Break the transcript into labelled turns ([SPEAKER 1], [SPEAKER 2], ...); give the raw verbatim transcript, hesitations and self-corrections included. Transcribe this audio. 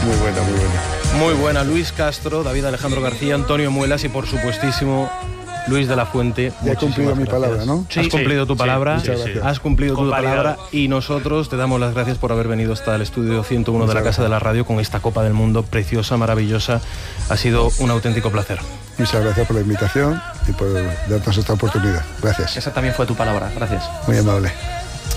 [SPEAKER 1] Muy buena, muy buena.
[SPEAKER 2] Muy buena, Luis Castro, David Alejandro García, Antonio Muelas y por supuestísimo Luis de la Fuente.
[SPEAKER 1] Ya he cumplido mi palabra, ¿no?
[SPEAKER 2] Sí, has cumplido
[SPEAKER 3] sí,
[SPEAKER 2] tu palabra,
[SPEAKER 1] sí, sí, sí.
[SPEAKER 2] has cumplido tu
[SPEAKER 3] Convalidado.
[SPEAKER 2] palabra y nosotros te damos las gracias por haber venido hasta el estudio ciento uno de la Casa de la Radio con esta Copa del Mundo preciosa, maravillosa. Ha sido un auténtico placer.
[SPEAKER 1] Muchas gracias por la invitación y por darnos esta oportunidad. Gracias.
[SPEAKER 4] Esa también fue tu palabra, gracias.
[SPEAKER 1] Muy amable.